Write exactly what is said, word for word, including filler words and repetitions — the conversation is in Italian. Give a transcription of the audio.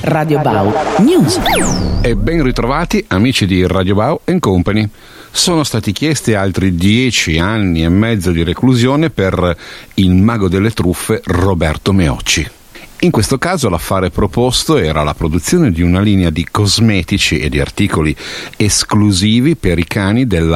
Radio Bau News. E ben ritrovati amici di Radio Bau and Company. Sono stati chiesti altri dieci anni e mezzo di reclusione per il mago delle truffe Roberto Meocci. In questo caso l'affare proposto era la produzione di una linea di cosmetici e di articoli esclusivi per i cani della